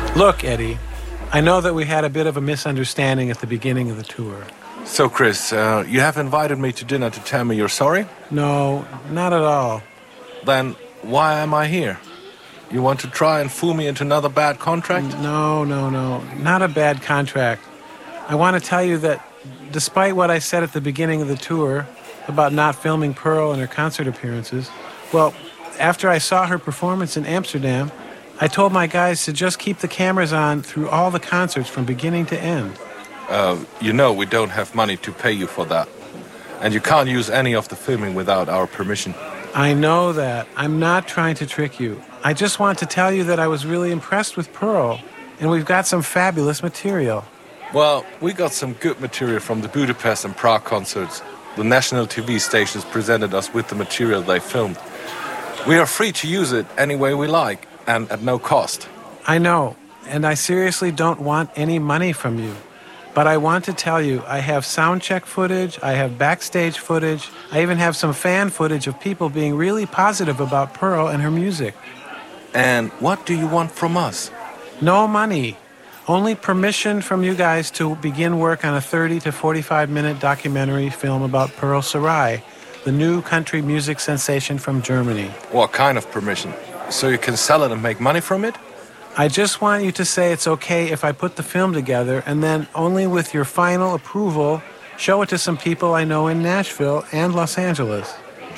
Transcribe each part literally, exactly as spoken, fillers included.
Look, Eddie, I know that we had a bit of a misunderstanding at the beginning of the tour. So, Chris, uh, you have invited me to dinner to tell me you're sorry? No, not at all. Then why am I here? You want to try and fool me into another bad contract? No, no, no, not a bad contract. I want to tell you that despite what I said at the beginning of the tour about not filming Pearl and her concert appearances, well, after I saw her performance in Amsterdam, I told my guys to just keep the cameras on through all the concerts from beginning to end. Uh, you know we don't have money to pay you for that. And you can't use any of the filming without our permission. I know that. I'm not trying to trick you. I just want to tell you that I was really impressed with Pearl, and we've got some fabulous material. Well, we got some good material from the Budapest and Prague concerts. The national T V stations presented us with the material they filmed. We are free to use it any way we like, and at no cost. I know, and I seriously don't want any money from you. But I want to tell you, I have sound check footage, I have backstage footage, I even have some fan footage of people being really positive about Pearl and her music. And what do you want from us? No money. Only permission from you guys to begin work on a thirty to forty-five minute documentary film about Pearl Sarai, the new country music sensation from Germany. What kind of permission? So you can sell it and make money from it? I just want you to say it's okay if I put the film together and then only with your final approval, show it to some people I know in Nashville and Los Angeles.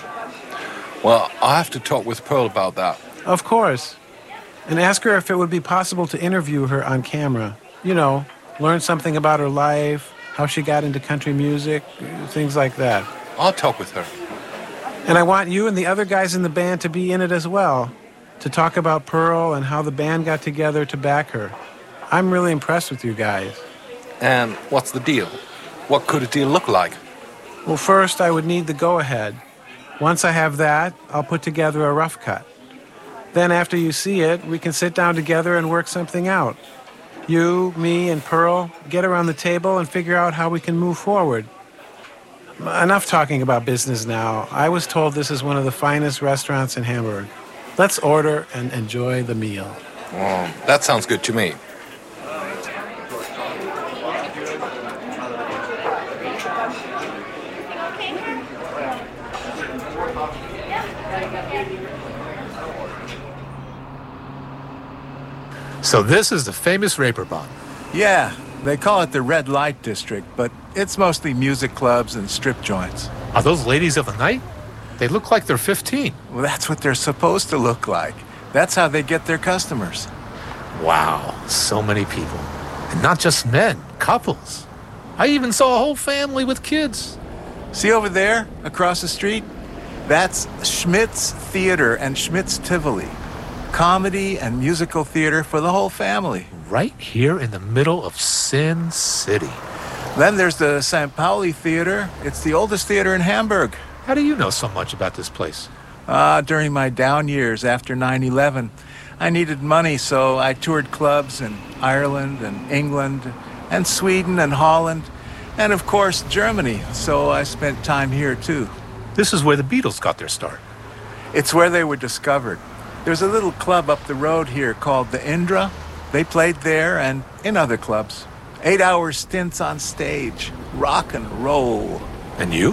Well, I'll have to talk with Pearl about that. Of course. And ask her if it would be possible to interview her on camera. You know, learn something about her life, how she got into country music, things like that. I'll talk with her. And I want you and the other guys in the band to be in it as well, to talk about Pearl and how the band got together to back her. I'm really impressed with you guys. And what's the deal? What could a deal look like? Well, first I would need the go-ahead. Once I have that, I'll put together a rough cut. Then after you see it, we can sit down together and work something out. You, me, and Pearl get around the table and figure out how we can move forward. Enough talking about business now. I was told this is one of the finest restaurants in Hamburg. Let's order and enjoy the meal. Oh, that sounds good to me. So this is the famous Reeperbahn. Yeah, they call it the Red Light District, but it's mostly music clubs and strip joints. Are those ladies of the night? They look like they're fifteen. Well, that's what they're supposed to look like. That's how they get their customers. Wow, so many people. And not just men, couples. I even saw a whole family with kids. See over there, across the street? That's Schmidt's Theater and Schmidt's Tivoli. Comedy and musical theater for the whole family. Right here in the middle of Sin City. Then there's the Saint Pauli Theater. It's the oldest theater in Hamburg. How do you know so much about this place? Ah, uh, during my down years after nine eleven, I needed money, so I toured clubs in Ireland and England and Sweden and Holland and, of course, Germany, so I spent time here, too. This is where the Beatles got their start. It's where they were discovered. There's a little club up the road here called the Indra. They played there and in other clubs. Eight-hour stints on stage. Rock and roll. And you?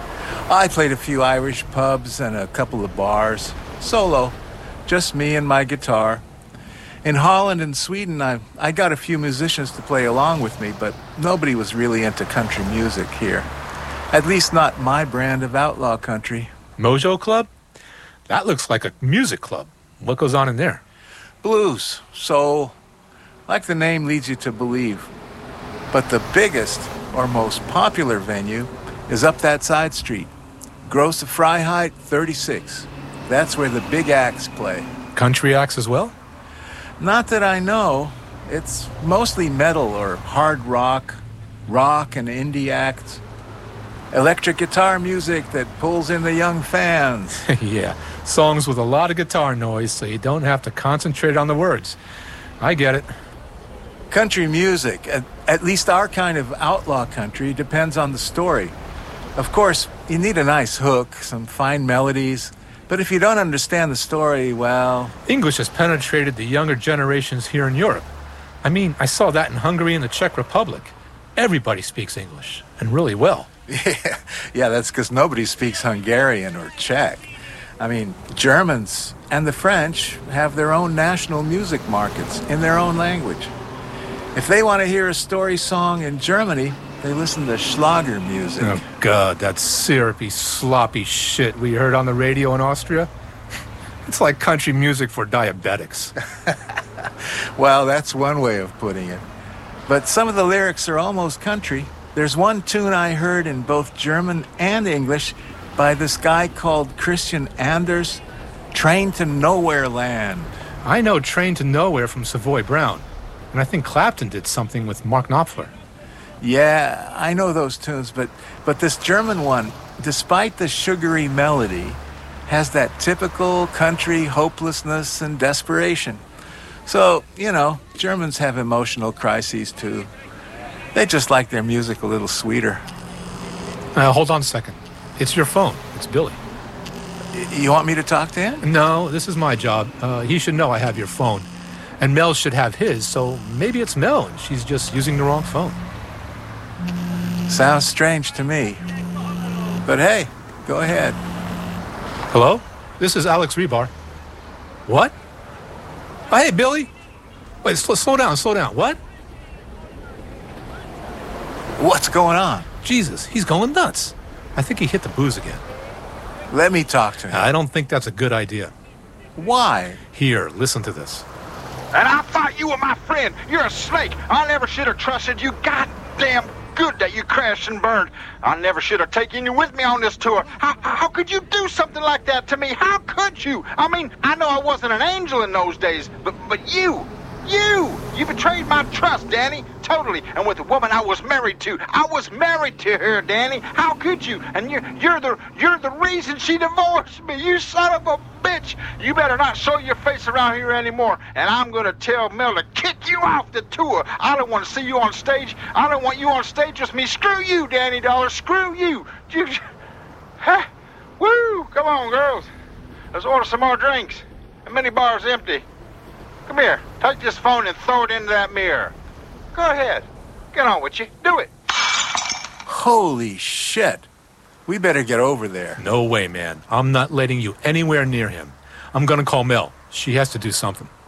I played a few Irish pubs and a couple of bars. Solo. Just me and my guitar. In Holland and Sweden, I, I got a few musicians to play along with me, but nobody was really into country music here. At least not my brand of outlaw country. Mojo Club? That looks like a music club. What goes on in there? Blues, soul, like the name leads you to believe. But the biggest or most popular venue is up that side street. Grosse Freiheit thirty-six. That's where the big acts play. Country acts as well? Not that I know. It's mostly metal or hard rock, rock and indie acts. Electric guitar music that pulls in the young fans. Yeah, songs with a lot of guitar noise so you don't have to concentrate on the words. I get it. Country music, at, at least our kind of outlaw country, depends on the story. Of course, you need a nice hook, some fine melodies, but if you don't understand the story, well... English has penetrated the younger generations here in Europe. I mean, I saw that in Hungary and the Czech Republic. Everybody speaks English, and really well. Yeah, yeah, that's because nobody speaks Hungarian or Czech. I mean, Germans and the French have their own national music markets in their own language. If they want to hear a story song in Germany, they listen to Schlager music. Oh, God, that syrupy, sloppy shit we heard on the radio in Austria. It's like country music for diabetics. Well, that's one way of putting it. But some of the lyrics are almost country. There's one tune I heard in both German and English by this guy called Christian Anders, Train to Nowhere Land. I know Train to Nowhere from Savoy Brown, and I think Clapton did something with Mark Knopfler. Yeah, I know those tunes, but, but this German one, despite the sugary melody, has that typical country hopelessness and desperation. So, you know, Germans have emotional crises too. They just like their music a little sweeter. Uh, hold on a second. It's your phone. It's Billy. Y- you want me to talk to him? No, this is my job. Uh, he should know I have your phone. And Mel should have his, so maybe it's Mel and she's just using the wrong phone. Sounds strange to me. But hey, go ahead. Hello? This is Alex Rebar. What? Oh, hey, Billy. Wait, sl- slow down, slow down. What? What's going on? Jesus, he's going nuts. I think he hit the booze again. Let me talk to him. I don't think that's a good idea. Why? Here, listen to this. And I thought you were my friend. You're a snake. I never should have trusted you. Goddamn good that you crashed and burned. I never should have taken you with me on this tour. How, how could you do something like that to me? How could you? I mean, I know I wasn't an angel in those days, but but you, you, you betrayed my trust, Danny. Totally. And with the woman I was married to. I was married to her, Danny. How could you? And you're, you're the you're the reason she divorced me. You son of a bitch. You better not show your face around here anymore. And I'm going to tell Mel to kick you off the tour. I don't want to see you on stage. I don't want you on stage with me. Screw you, Danny Dollar. Screw you. you huh? Woo. Come on, girls. Let's order some more drinks. The mini bar's empty. Come here. Take this phone and throw it into that mirror. Go ahead. Get on with you. Do it. Holy shit. We better get over there. No way, man. I'm not letting you anywhere near him. I'm gonna call Mel. She has to do something.